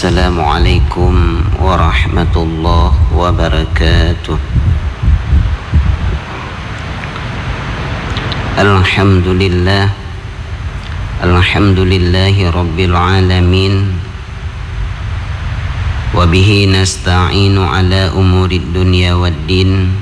Assalamualaikum warahmatullahi wabarakatuh. Alhamdulillahi rabbil alamin. Wa bihi nasta'inu ala umurid dunya waddin.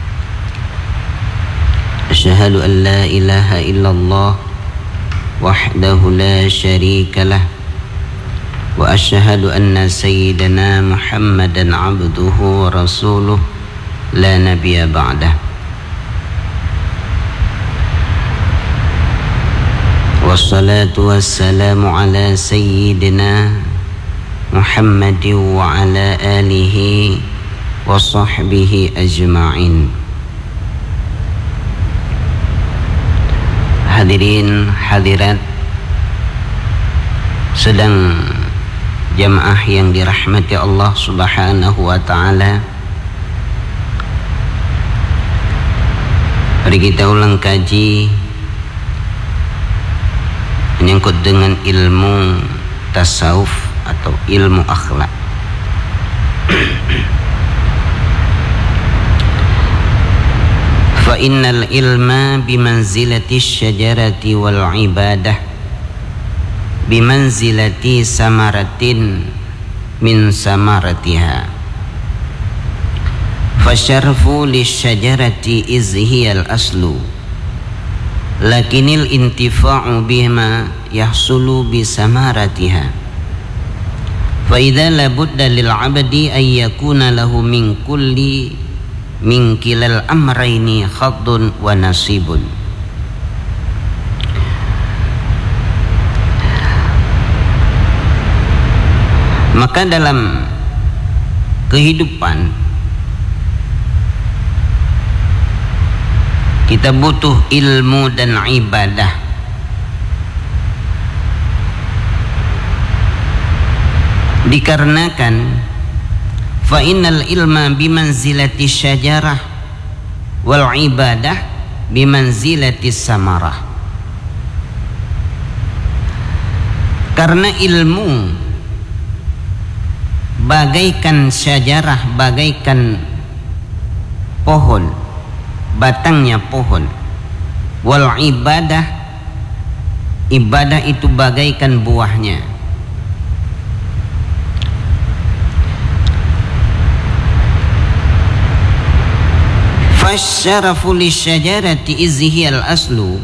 Asyhadu an la ilaha illallah wahdahu la syarika lah. Wa asyhadu anna sayyidana Muhammadan abduhu wa rasuluh la nabiyya ba'dah. Wassalatu wassalamu ala sayyidina Muhammadin wa ala alihi wa sahbihi ajma'in. Hadirin hadirat sedang jamaah yang dirahmati Allah Subhanahu wa ta'ala, mari kita ulang kaji menyangkut dengan ilmu tasawuf atau ilmu akhlak. Fa innal ilma bimanzilati syajarati wal ibadah bimanzilati samaratin min samaratiha. Fasyarfu lisyajarati izhiyal aslu, lakinil intifa'u bima yahsulu bisamaratiha. Fa idza la budda lil 'abdi ay yakuna lahu min kilal amrayni khaddun wa nasibun. Maka dalam kehidupan kita butuh ilmu dan ibadah. Dikarenakan fa innal ilma bimanzilati syajarah wal ibadah bimanzilati samarah. Karena ilmu bagaikan syajarah, bagaikan pohon, batangnya pohon. Wal ibadah, ibadah itu bagaikan buahnya. Fasyarafu lisyajarati izhiyal aslu,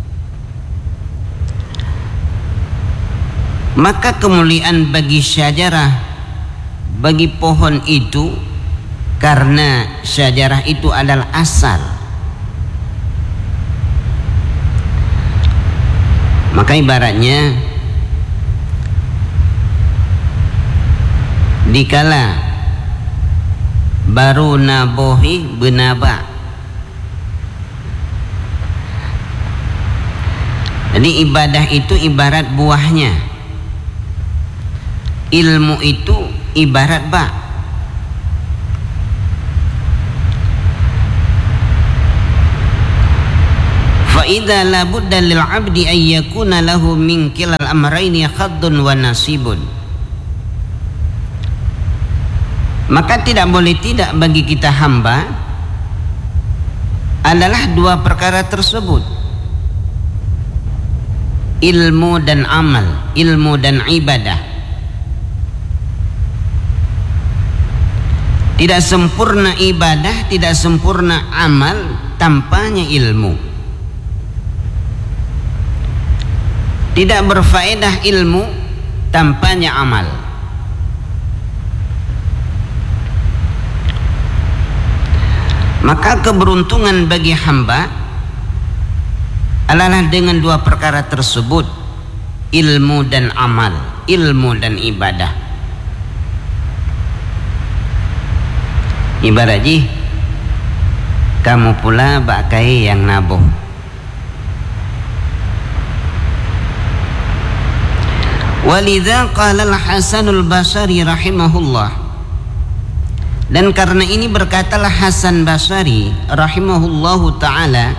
maka kemuliaan bagi syajarah, bagi pohon itu, karena syajarah itu adalah asal. Maka ibaratnya dikala baru nabohi benaba, jadi ibadah itu ibarat buahnya, ilmu itu ibarat ba. Fa idza la budda lil 'abdi ay yakuna lahu min kilal amrayni khaddun wa nasibun. Maka tidak boleh tidak bagi kita hamba adalah dua perkara tersebut, ilmu dan amal, ilmu dan ibadah. Tidak sempurna ibadah, tidak sempurna amal tanpanya ilmu. Tidak berfaedah ilmu tanpanya amal. Maka keberuntungan bagi hamba adalah dengan dua perkara tersebut, ilmu dan amal, ilmu dan ibadah. Ibarat ji, kamu pula bakai yang nabuh. Walidha qala al-Hasanul Basri rahimahullah, dan karena ini berkatalah Hasan Basri rahimahullahu ta'ala,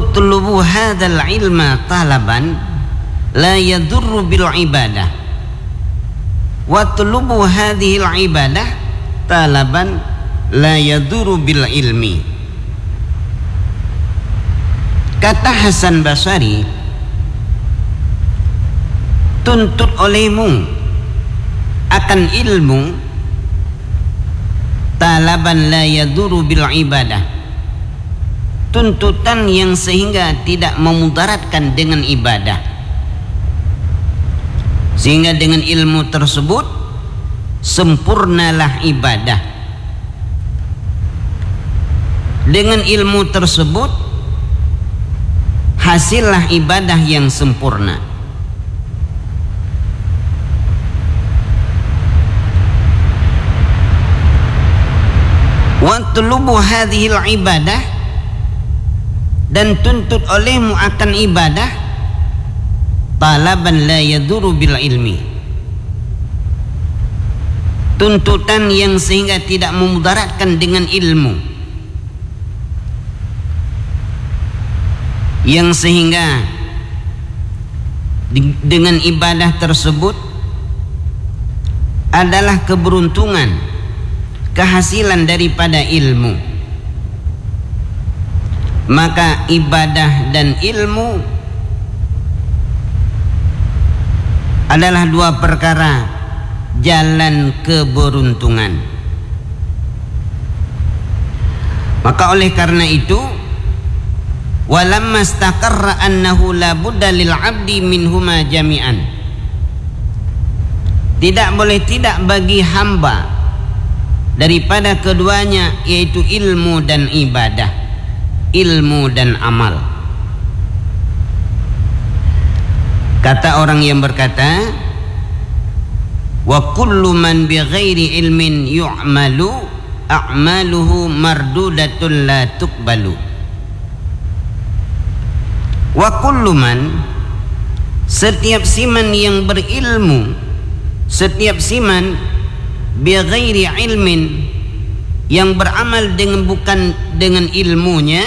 utlubu hadzal ilma talaban la yadurru bil ibadah watlubu hadhil ibadah talaban la yaduru bil ilmi. Kata Hasan Basri, tuntut olehmu akan ilmu talaban la yaduru bil ibadah, tuntutan yang sehingga tidak memudaratkan dengan ibadah, sehingga dengan ilmu tersebut sempurnalah ibadah. Dengan ilmu tersebut hasillah ibadah yang sempurna. Watlubu hadhil ibadah, dan tuntut olehmu akan ibadah talaban la yaduru bil ilmi, tuntutan yang sehingga tidak memudaratkan dengan ilmu, yang sehingga dengan ibadah tersebut adalah keberuntungan, kehasilan daripada ilmu. Maka ibadah dan ilmu adalah dua perkara jalan keberuntungan. Maka oleh karena itu, walamma istaqarra annahu la budda lil 'abdi minhuma jami'an, tidak boleh tidak bagi hamba daripada keduanya, yaitu ilmu dan ibadah, ilmu dan amal. Kata orang yang berkata, wa kullu man bi ghairi ilmin yu'malu a'maluhu mardudatun la tuqbalu. Wa kullu man, setiap siman yang berilmu, setiap siman bi ghairi ilmin, yang beramal dengan bukan dengan ilmunya,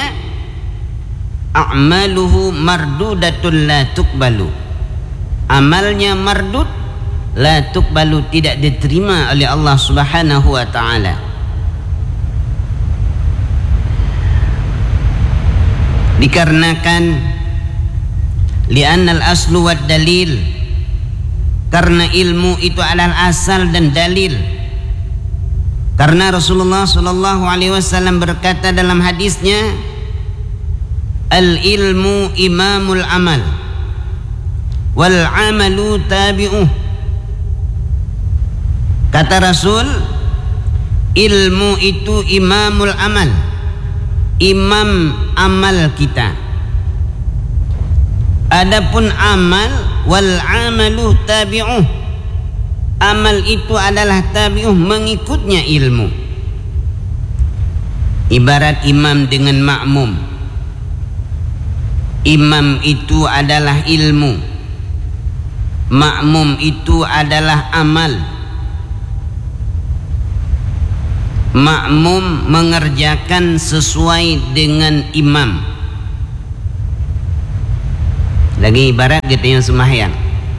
a'maluhu mardudatun la tuqbalu, amalnya mardud, la tuqbalu, tidak diterima oleh Allah Subhanahu wa taala. Dikarenakan li'anna al-aslu wad dalil, karena ilmu itu adalah asal dan dalil. Karena Rasulullah sallallahu alaihi wasallam berkata dalam hadisnya, al-ilmu imamul amal wal amalu tabi'uh. Kata Rasul, ilmu itu imamul amal, imam amal kita. Adapun amal, wal amalu tabi'uh, amal itu adalah tabi'uh, mengikutnya ilmu. Ibarat imam dengan makmum, imam itu adalah ilmu, makmum itu adalah amal. Makmum mengerjakan sesuai dengan imam. Lagi ibarat kita yang sembahyang,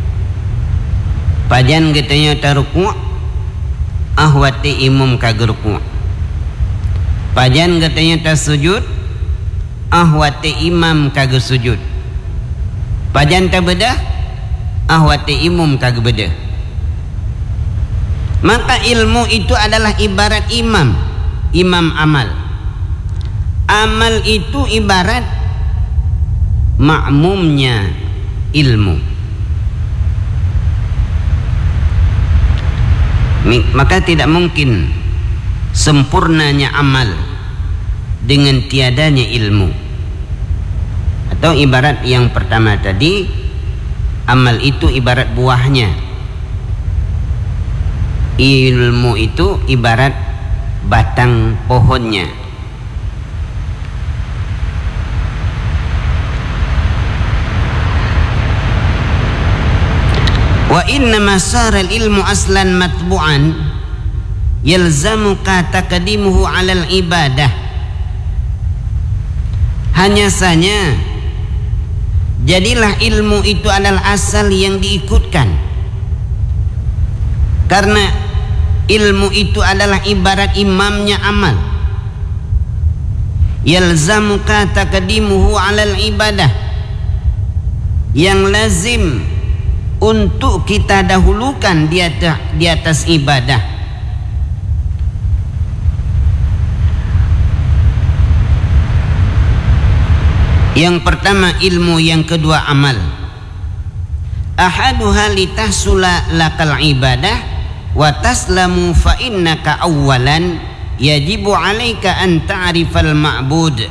pajan kita yang taruku, ahwati imam kagruku. Pajan kita yang tasujud, ahwati imam kagak sujud. Pajan tabedah, ahwati imam kagak bedah. Maka ilmu itu adalah ibarat imam, imam amal. Amal itu ibarat makmumnya ilmu. Maka tidak mungkin sempurnanya amal dengan tiadanya ilmu. Atau ibarat yang pertama tadi, amal itu ibarat buahnya, ilmu itu ibarat batang pohonnya. Wa inna masar al-ilmu aslan matbu'an yalzamuka taqdimuhu 'alal ibadah. Hanya saja jadilah ilmu itu adalah asal yang diikutkan, Karena ilmu itu adalah ibarat imamnya amal. Yalzamuka taqdimuhu 'alal ibadah. Yang lazim untuk kita dahulukan di atas ibadah. Yang pertama ilmu, yang kedua amal. Ahaduha litahsula lakal ibadah wa taslamu fa innaka awwalan yajibu 'alaika an ta'rifal ma'bud.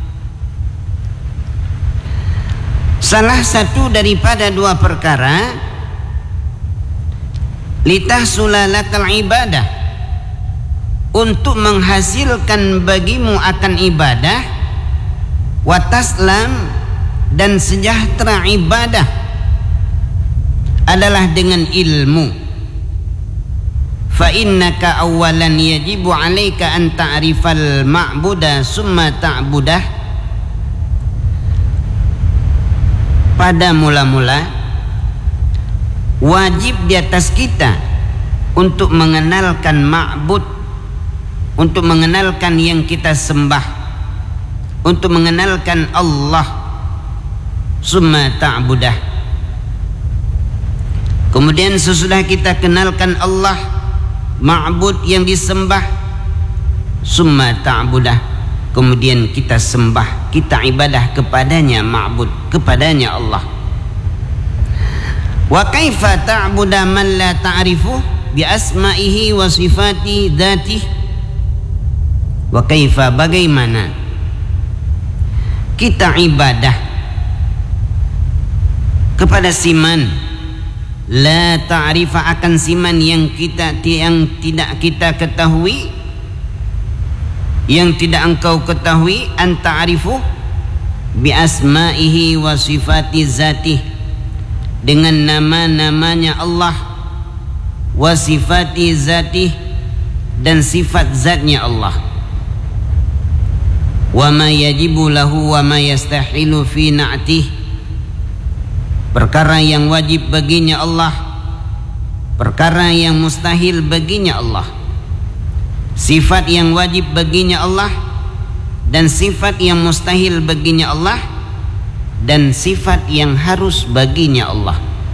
Salah satu daripada dua perkara, litahsula lakal ibadah, untuk menghasilkan bagimu akan ibadah, wa taslam, dan sejahtera ibadah, adalah dengan ilmu. Fa innaka awwalan yajibu 'alaika an ta'rifal ma'buda summa ta'budah. Pada mula-mula wajib di atas kita untuk mengenalkan ma'bud, untuk mengenalkan yang kita sembah, untuk mengenalkan Allah, summa ta'budah. Kemudian sesudah kita kenalkan Allah, ma'bud yang disembah, summa ta'budah, kemudian kita sembah, kita ibadah kepadanya, ma'bud, kepadanya Allah. Wa kaifa ta'buda man la ta'rifu bi asma'ihi wa sifati dzatihi. Wa kaifa, bagaimana kita ibadah kepada siman la ta'rifa, akan siman yang tidak kita ketahui, yang tidak engkau ketahui, an ta'rifu bi asma'ihi wa sifati dzatihi, dengan nama-namanya Allah, wa sifati dzatihi, dan sifat zatnya Allah, wa ma yajibu lahu wa ma yastahilu fi na'tihi, perkara yang wajib baginya Allah, perkara yang mustahil baginya Allah, sifat yang wajib baginya Allah dan sifat yang mustahil baginya Allah, dan sifat yang harus baginya Allah.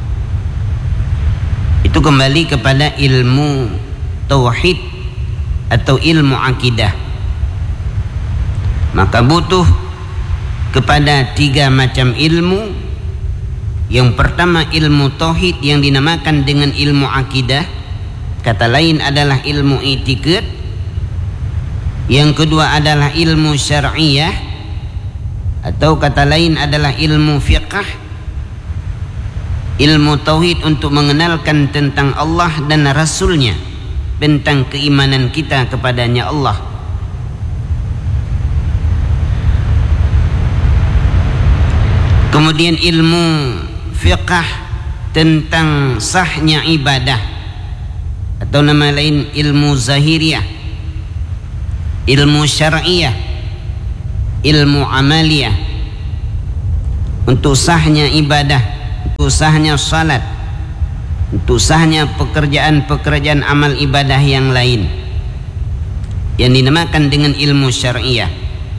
Itu kembali kepada ilmu tauhid atau ilmu akidah. Maka butuh kepada tiga macam ilmu. Yang pertama ilmu tauhid yang dinamakan dengan ilmu akidah, kata lain adalah ilmu i'tiqad. Yang kedua adalah ilmu syar'iyah, atau kata lain adalah ilmu fiqh. Ilmu tauhid untuk mengenalkan tentang Allah dan Rasulnya, tentang keimanan kita kepadanya Allah. Kemudian ilmu fiqh tentang sahnya ibadah, atau nama lain ilmu zahiriyah, ilmu syar'iyah, ilmu amaliyah, untuk sahnya ibadah, untuk sahnya salat, untuk sahnya pekerjaan-pekerjaan amal ibadah yang lain, yang dinamakan dengan ilmu syar'iyah.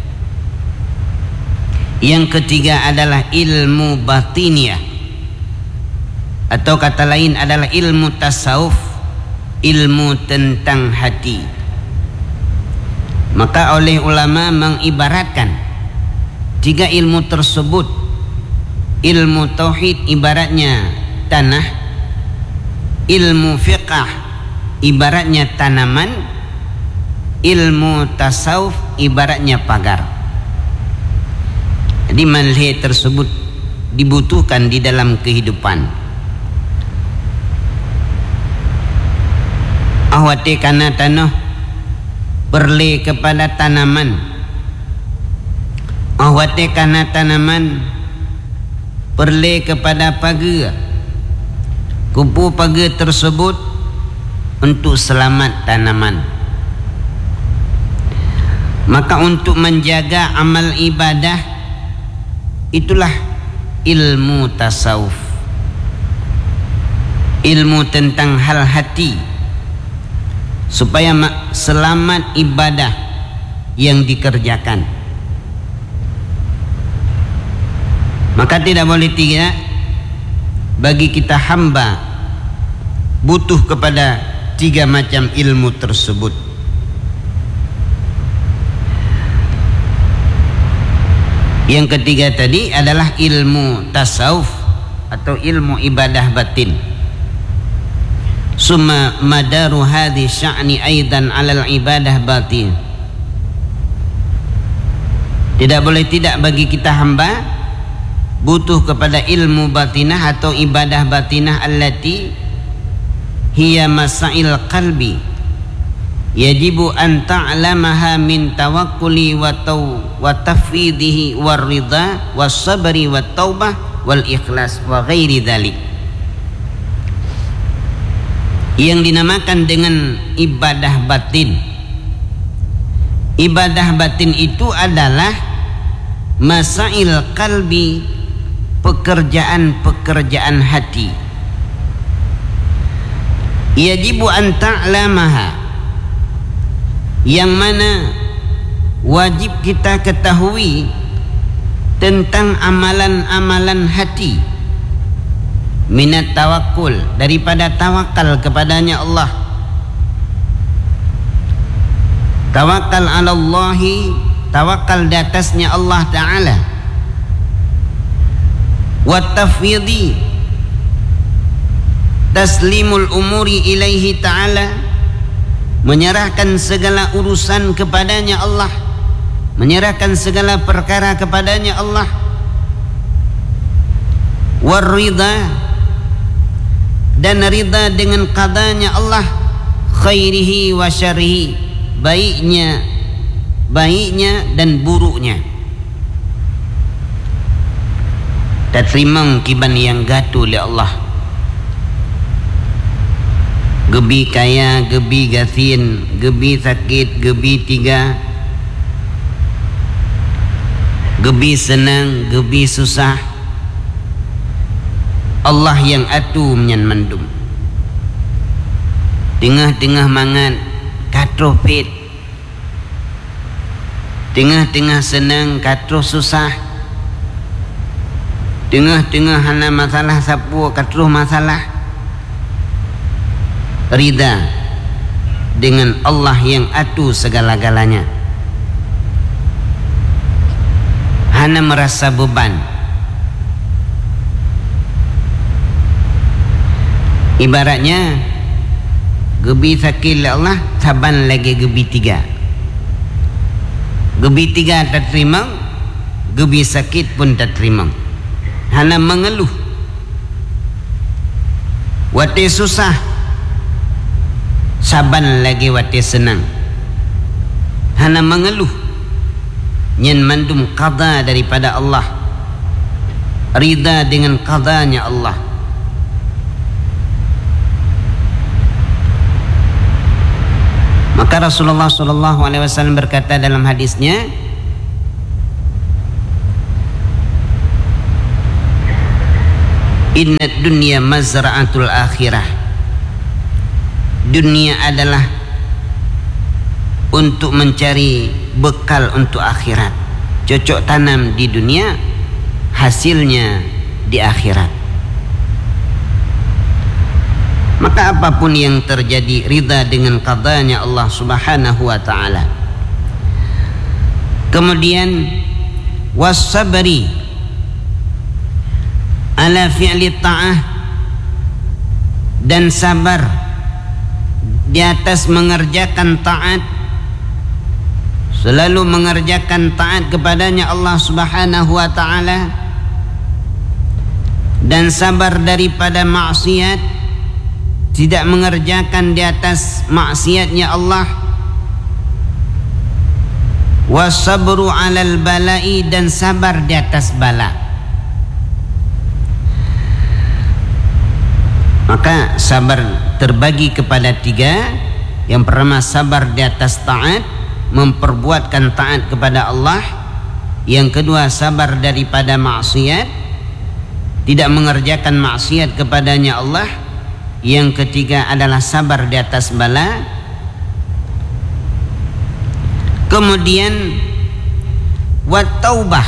Yang ketiga adalah ilmu batiniyah, atau kata lain adalah ilmu tasawuf, ilmu tentang hati. Maka oleh ulama mengibaratkan tiga ilmu tersebut. Ilmu tauhid ibaratnya tanah, ilmu fiqh ibaratnya tanaman, ilmu tasawuf ibaratnya pagar. Jadi manhaj tersebut dibutuhkan di dalam kehidupan. Ahwate kana tanah perle kepada tanaman, ahwate kana tanaman perle kepada pagar. Kupu pagar tersebut untuk selamat tanaman. Maka untuk menjaga amal ibadah, itulah ilmu tasawuf, ilmu tentang hal hati, supaya selamat ibadah yang dikerjakan. Maka tidak boleh tidak bagi kita hamba butuh kepada 3 macam ilmu tersebut. Yang ketiga tadi adalah ilmu tasawuf atau ilmu ibadah batin. Summa madaru hadhi sya'ni aidan 'alal ibadah batin. Tidak boleh tidak bagi kita hamba butuh kepada ilmu batinah atau ibadah batinah allati hiya masail qalbi yajibu an ta'lamaha min tawakkuli wa tafwidihi war ridha was sabri wat taubah wal ikhlas wa ghairi dzalik. Yang dinamakan dengan ibadah batin. Ibadah batin itu adalah masail qalbi, pekerjaan-pekerjaan hati. Yajibu an ta'lamaha, yang mana wajib kita ketahui tentang amalan-amalan hati. Minat tawakkul, daripada tawakal kepadanya Allah. Tawakal ala Allahi, tawakal di atasnya Allah Ta'ala. Wa tafwidi, taslimul umuri ilaihi Ta'ala, menyerahkan segala urusan kepadanya Allah, menyerahkan segala perkara kepadanya Allah. War ridha, dan ridha dengan qadanya Allah, khairihi wa syarrihi, baiknya dan buruknya. Tak terima kiban yang gatu oleh Allah. Gebi kaya, gebi gasin, gebi sakit, gebi tiga, gebi senang, gebi susah. Allah yang atu menyan mandum. Tengah-tengah mangan katro fit, tengah-tengah senang katro susah, tengah-tengah hana masalah sapu katro masalah. Ridha dengan Allah yang atu segala-galanya. Hana merasa beban. Ibaratnya gebi sakit Allah, saban lagi gebi tiga. Gebi tiga tak terima, gebi sakit pun tak terima. Hana mengeluh. Wate susah, saban lagi wate senang. Hana mengeluh. Nyen mandum qada daripada Allah. Ridha dengan qadanya Allah. Maka Rasulullah SAW berkata dalam hadisnya, Inna dunya mazra'atul akhirah. Dunia adalah untuk mencari bekal untuk akhirat. Cocok tanam di dunia, hasilnya di akhirat. Maka apapun yang terjadi, ridha dengan qadanya Allah Subhanahu wa ta'ala. Kemudian was-sabri ala fi'li ta'ah, dan sabar di atas mengerjakan taat, selalu mengerjakan taat kepadanya Allah Subhanahu wa ta'ala, dan sabar daripada maksiat, tidak mengerjakan di atas maksiatnya Allah. Wasabru alal balai, dan sabar di atas bala. Maka sabar terbagi kepada 3. Yang pertama sabar di atas taat, memperbuatkan taat kepada Allah. Yang kedua sabar daripada maksiat, tidak mengerjakan maksiat kepadanya Allah. Yang ketiga adalah sabar di atas bala, Kemudian wat taubah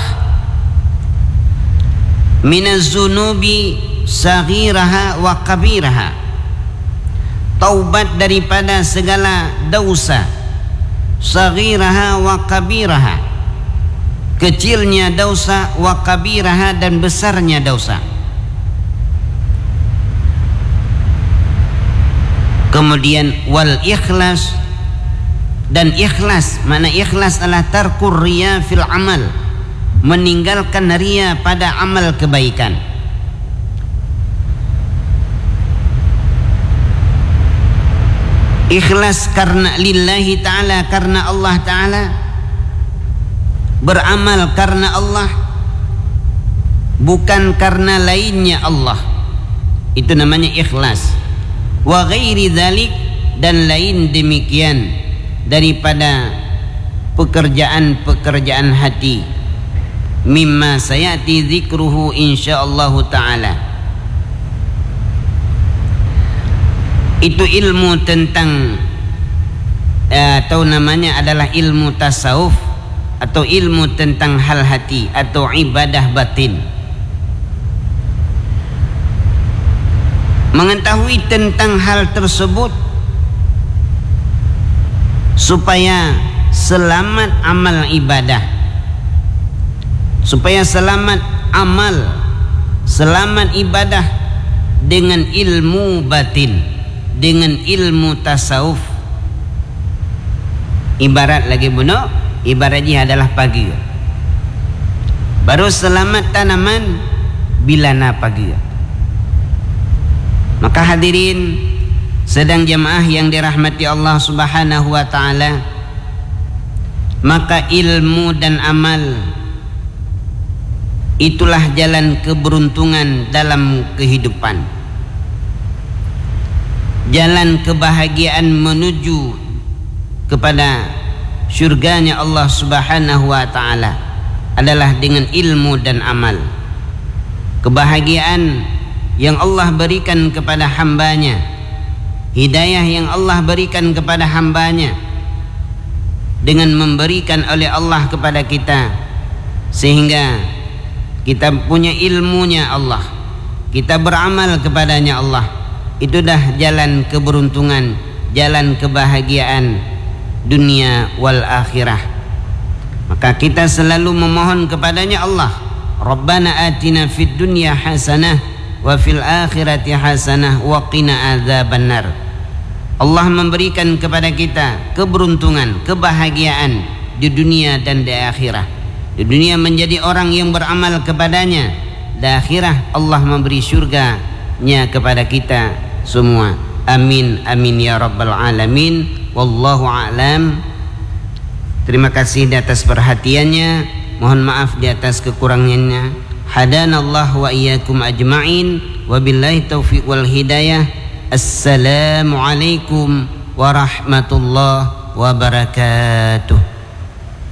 minaz zunubi saghiraha wa kabiraha, taubat daripada segala dosa, saghiraha wa kabiraha, kecilnya dosa, wa kabiraha dan besarnya dosa. Kemudian wal ikhlas, dan ikhlas, mana ikhlas adalah tarkur riya fil amal, meninggalkan riya pada amal kebaikan. Ikhlas karena lillahi ta'ala, karena Allah ta'ala, beramal karena Allah, bukan karena lainnya Allah. Itu namanya ikhlas. Wa ghairi dzalik, dan lain demikian daripada pekerjaan-pekerjaan hati. Mimma sayati dzikruhu insyaallah ta'ala. Itu ilmu tentang atau namanya adalah ilmu tasawuf, atau ilmu tentang hal hati, atau ibadah batin. Mengetahui tentang hal tersebut supaya selamat amal ibadah, supaya selamat amal, selamat ibadah dengan ilmu batin, dengan ilmu tasawuf. Ibarat lagi bunuh, ibaratnya adalah pagi, baru selamat tanaman bila na pagi. Maka hadirin sedang jemaah yang dirahmati Allah Subhanahu wa ta'ala, maka ilmu dan amal itulah jalan keberuntungan dalam kehidupan, jalan kebahagiaan menuju kepada syurganya Allah Subhanahu wa ta'ala adalah dengan ilmu dan amal. Kebahagiaan yang Allah berikan kepada hambanya, hidayah yang Allah berikan kepada hambanya dengan memberikan oleh Allah kepada kita, sehingga kita punya ilmunya Allah, kita beramal kepadanya Allah. Itu dah jalan keberuntungan, jalan kebahagiaan dunia wal akhirah. Maka kita selalu memohon kepadanya Allah, Rabbana atina fid dunya hasanah wa fil akhirati hasanah wa qina adzabannar. Allah memberikan kepada kita keberuntungan, kebahagiaan di dunia dan di akhirat. Di dunia menjadi orang yang beramal kepadanya, di akhirat Allah memberi syurganya kepada kita semua. Amin amin ya rabbal alamin. Wallahu a'lam. Terima kasih di atas perhatiannya, mohon maaf di atas kekurangannya. Hadanallahu wa iyyakum ajma'in, wabillahi taufiq wal hidayah. Assalamualaikum warahmatullahi wabarakatuh.